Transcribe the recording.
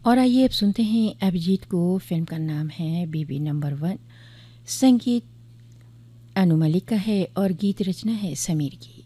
और आइए अब सुनते हैं अभिजीत को। फिल्म का नाम है बीबी नंबर 1। संगीत अनु मलिक का है और गीत रचना है समीर की।